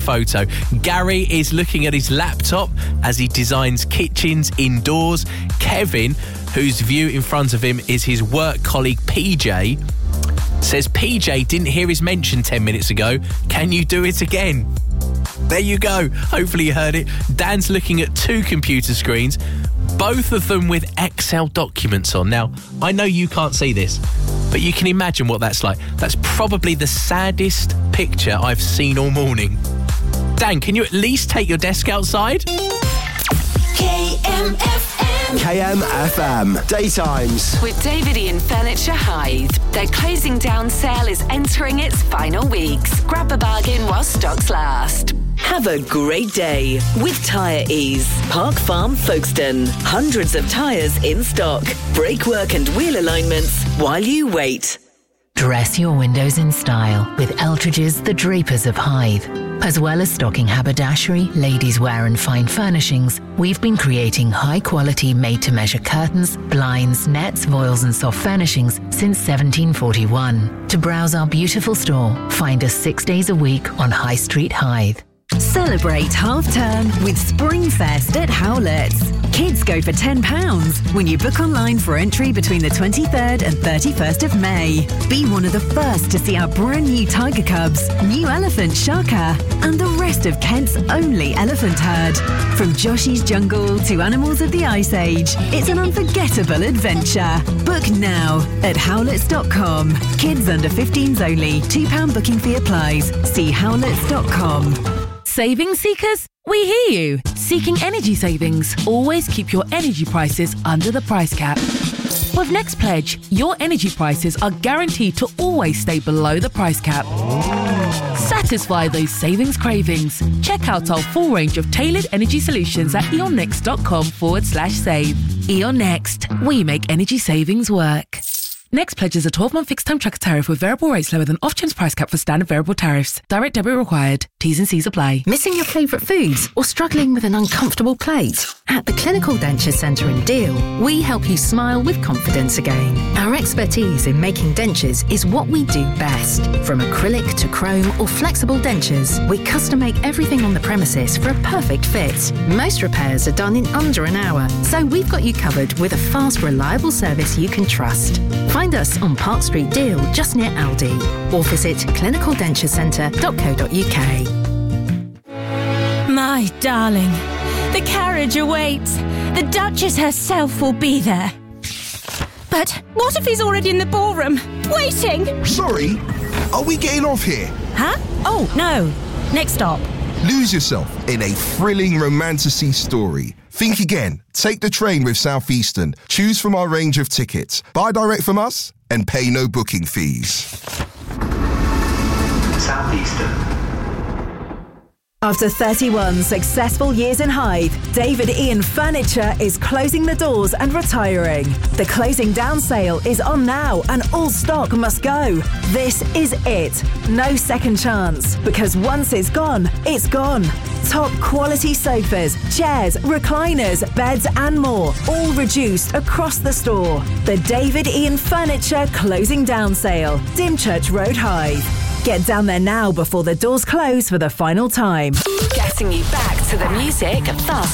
photo. Gary is looking at his laptop as he designs kitchens indoors. Kevin, whose view in front of him is his work colleague PJ, says PJ didn't hear his mention 10 minutes ago. Can you do it again? There you go. Hopefully you heard it. Dan's looking at 2 computer screens, both of them with Excel documents on. Now, I know you can't see this, but you can imagine what that's like. That's probably the saddest picture I've seen all morning. Dan, can you at least take your desk outside? KMFM Daytimes with David Ian Furniture Hythe. Their closing down sale is entering its final weeks. Grab a bargain while stocks last. Have a great day with Tyre Ease. Park Farm Folkestone. Hundreds of tyres in stock. Brakework and wheel alignments while you wait. Dress your windows in style with Eltridge's The Drapers of Hythe. As well as stocking haberdashery, ladies' wear and fine furnishings, we've been creating high-quality made-to-measure curtains, blinds, nets, voiles and soft furnishings since 1741. To browse our beautiful store, find us 6 days a week on High Street Hythe. Celebrate half-term with Springfest at Howlett's. Kids go for £10 when you book online for entry between the 23rd and 31st of May. Be one of the first to see our brand new tiger cubs, new elephant Shaka, and the rest of Kent's only elephant herd. From Joshy's Jungle to Animals of the Ice Age, it's an unforgettable adventure. Book now at howletts.com. Kids under 15s only. £2 booking fee applies. See howletts.com. Saving seekers? We hear you. Seeking energy savings? Always keep your energy prices under the price cap. With Next Pledge, your energy prices are guaranteed to always stay below the price cap. Satisfy those savings cravings. Check out our full range of tailored energy solutions at eonnext.com/save. Eon Next. We make energy savings work. Next Pledge is a 12-month fixed-time tracker tariff with variable rates lower than off-chance price cap for standard variable tariffs. Direct debit required. T's and C's apply. Missing your favourite foods or struggling with an uncomfortable plate? At the Clinical Denture Centre in Deal, we help you smile with confidence again. Our expertise in making dentures is what we do best. From acrylic to chrome or flexible dentures, we custom-make everything on the premises for a perfect fit. Most repairs are done in under an hour, so we've got you covered with a fast, reliable service you can trust. Find us on Park Street Deal, just near Aldi, or visit clinicaldenturecentre.co.uk. My darling, the carriage awaits. The Duchess herself will be there. But what if he's already in the ballroom, waiting? Sorry, are we getting off here? Huh? Oh, no. Next stop. Lose yourself in a thrilling romantasy story. Think again. Take the train with Southeastern. Choose from our range of tickets. Buy direct from us and pay no booking fees. Southeastern. After 31 successful years in Hythe, David Ian Furniture is closing the doors and retiring. The closing down sale is on now and all stock must go. This is it. No second chance, because once it's gone, it's gone. Top quality sofas, chairs, recliners, beds and more, all reduced across the store. The David Ian Furniture closing down sale, Dymchurch Road, Hythe. Get down there now before the doors close for the final time. Getting you back to the music fast